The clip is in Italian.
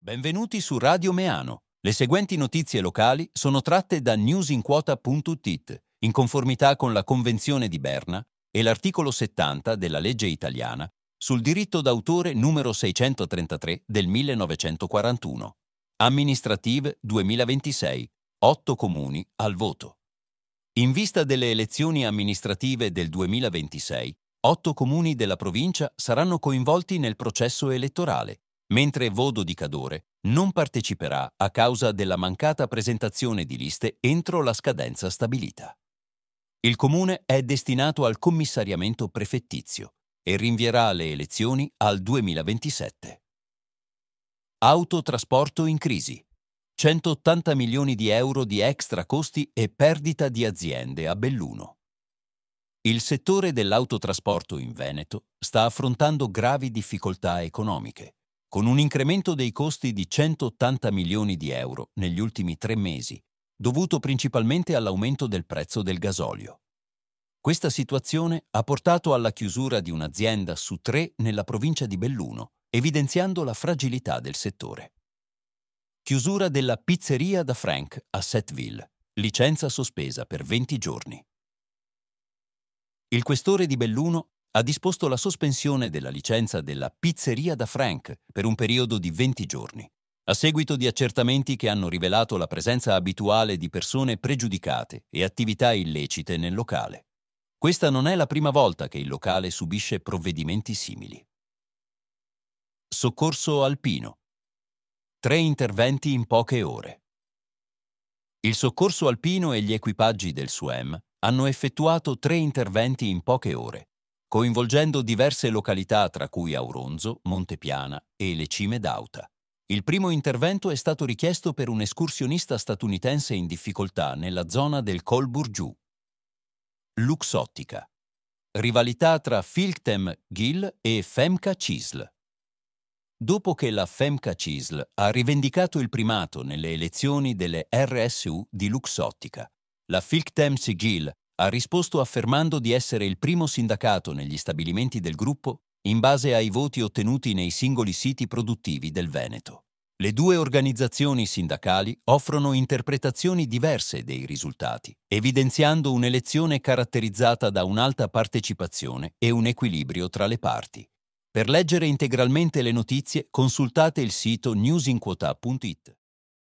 Benvenuti su Radio Meano. Le seguenti notizie locali sono tratte da newsinquota.it, in conformità con la Convenzione di Berna e l'articolo 70 della legge italiana sul diritto d'autore numero 633 del 1941. Amministrative 2026. 8 comuni al voto. In vista delle elezioni amministrative del 2026, 8 comuni della provincia saranno coinvolti nel processo elettorale, mentre Vodo di Cadore non parteciperà a causa della mancata presentazione di liste entro la scadenza stabilita. Il comune è destinato al commissariamento prefettizio e rinvierà le elezioni al 2027. Autotrasporto in crisi. 180 milioni di euro di extra costi e perdita di aziende a Belluno. Il settore dell'autotrasporto in Veneto sta affrontando gravi difficoltà economiche, con un incremento dei costi di 180 milioni di euro negli ultimi 3 mesi, dovuto principalmente all'aumento del prezzo del gasolio. Questa situazione ha portato alla chiusura di un'azienda su 3 nella provincia di Belluno, evidenziando la fragilità del settore. Chiusura della pizzeria da Frank a Setteville, licenza sospesa per 20 giorni. Il questore di Belluno ha disposto la sospensione della licenza della pizzeria da Frank per un periodo di 20 giorni, a seguito di accertamenti che hanno rivelato la presenza abituale di persone pregiudicate e attività illecite nel locale. Questa non è la prima volta che il locale subisce provvedimenti simili. Soccorso alpino. 3 interventi in poche ore. Il soccorso alpino e gli equipaggi del SUEM hanno effettuato 3 interventi in poche ore, coinvolgendo diverse località tra cui Auronzo, Montepiana e le Cime d'Auta. Il primo intervento è stato richiesto per un escursionista statunitense in difficoltà nella zona del Col Burgiù. Luxottica. Rivalità tra Filktem Gill e Femca Cisl. Dopo che la Femca Cisl ha rivendicato il primato nelle elezioni delle RSU di Luxottica, la Filktem Gill ha risposto affermando di essere il primo sindacato negli stabilimenti del gruppo in base ai voti ottenuti nei singoli siti produttivi del Veneto. Le 2 organizzazioni sindacali offrono interpretazioni diverse dei risultati, evidenziando un'elezione caratterizzata da un'alta partecipazione e un equilibrio tra le parti. Per leggere integralmente le notizie, consultate il sito newsinquota.it.